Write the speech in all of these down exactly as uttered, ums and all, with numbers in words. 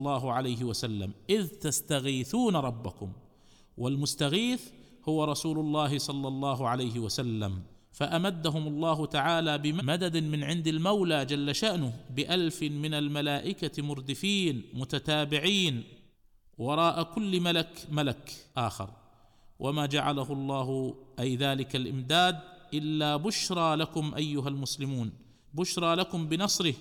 الله عليه وسلم: إذ تستغيثون ربكم. والمستغيث هو رسول الله صلى الله عليه وسلم، فأمدهم الله تعالى بمدد من عند المولى جل شأنه بألف من الملائكة مردفين متتابعين وراء كل ملك ملك آخر. وما جعله الله أي ذلك الإمداد إلا بشرى لكم أيها المسلمون، بشرى لكم بنصره،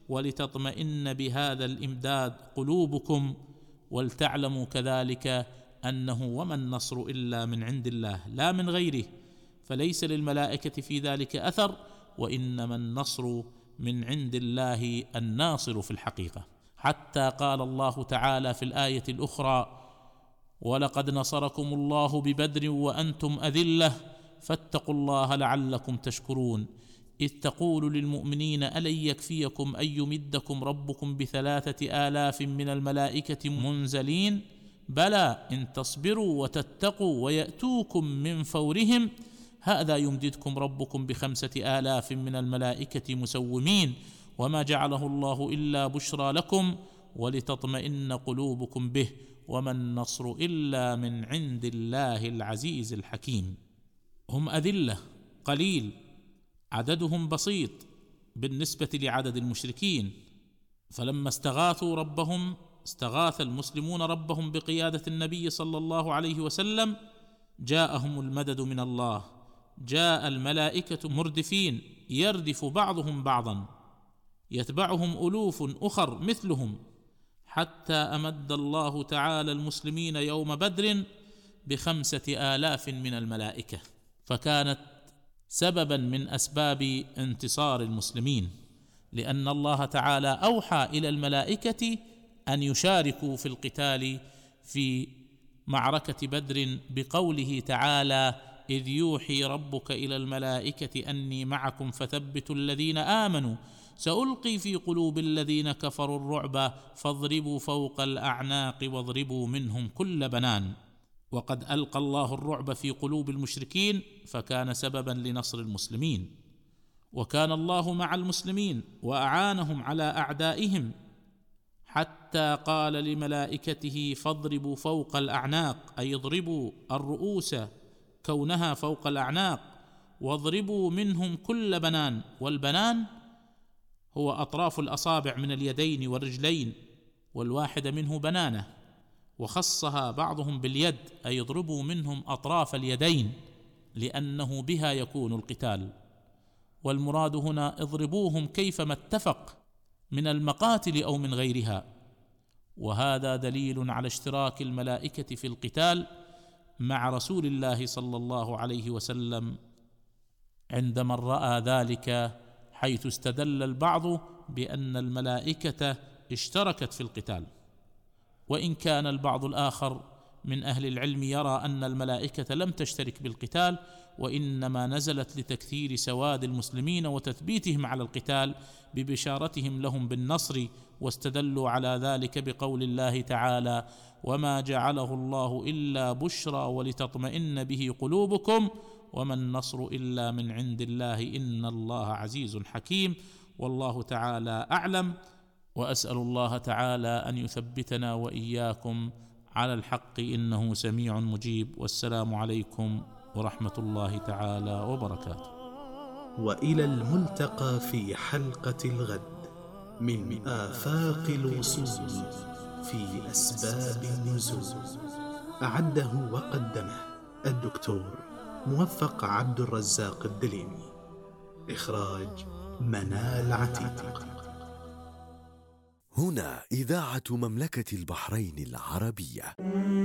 ولتطمئن بهذا الإمداد قلوبكم، ولتعلموا كذلك أنه وما النصر إلا من عند الله لا من غيره، فليس للملائكة في ذلك أثر، وإنما النصر من عند الله الناصر في الحقيقة. حتى قال الله تعالى في الآية الأخرى: ولقد نصركم الله ببدر وأنتم أذلة فاتقوا الله لعلكم تشكرون، إذ تقول للمؤمنين ألن يكفيكم أن يمدكم ربكم بثلاثة آلاف من الملائكة منزلين بلى إن تصبروا وتتقوا ويأتوكم من فورهم هذا يمددكم ربكم بخمسة آلاف من الملائكة مسومين، وما جعله الله إلا بشرى لكم ولتطمئن قلوبكم به، وما النصر إلا من عند الله العزيز الحكيم. هم أذلة قليل، عددهم بسيط بالنسبة لعدد المشركين، فلما استغاثوا ربهم استغاث المسلمون ربهم بقيادة النبي صلى الله عليه وسلم، جاءهم المدد من الله، جاء الملائكة مردفين يردف بعضهم بعضا، يتبعهم ألوف أخر مثلهم، حتى أمد الله تعالى المسلمين يوم بدر بخمسة آلاف من الملائكة، فكانت سببا من أسباب انتصار المسلمين، لأن الله تعالى أوحى إلى الملائكة أن يشاركوا في القتال في معركة بدر بقوله تعالى: إذ يوحي ربك إلى الملائكة أني معكم فثبتوا الذين آمنوا سألقي في قلوب الذين كفروا الرعب فاضربوا فوق الأعناق واضربوا منهم كل بنان. وقد ألقى الله الرعب في قلوب المشركين فكان سببا لنصر المسلمين، وكان الله مع المسلمين وأعانهم على أعدائهم، حتى قال لملائكته: فاضربوا فوق الأعناق، أي اضربوا الرؤوس كونها فوق الأعناق، واضربوا منهم كل بنان. والبنان هو أطراف الأصابع من اليدين والرجلين، والواحد منه بنانة، وخصها بعضهم باليد، أي اضربوا منهم أطراف اليدين لأنه بها يكون القتال. والمراد هنا اضربوهم كيفما اتفق من المقاتل أو من غيرها، وهذا دليل على اشتراك الملائكة في القتال مع رسول الله صلى الله عليه وسلم عندما رأى ذلك، حيث استدل البعض بأن الملائكة اشتركت في القتال، وإن كان البعض الآخر من أهل العلم يرى أن الملائكة لم تشترك بالقتال، وإنما نزلت لتكثير سواد المسلمين وتثبيتهم على القتال ببشارتهم لهم بالنصر، واستدلوا على ذلك بقول الله تعالى: وما جعله الله إلا بشرى ولتطمئن به قلوبكم وما النصر إلا من عند الله إن الله عزيز حكيم. والله تعالى أعلم، وأسأل الله تعالى أن يثبتنا وإياكم على الحق إنه سميع مجيب. والسلام عليكم ورحمة الله تعالى وبركاته. وإلى الملتقى في حلقة الغد من آفاق الوصول في أسباب النزول، أعده وقدمه الدكتور موفق عبد الرزاق الدليمي، إخراج منال عتيق. هنا إذاعة مملكة البحرين العربية.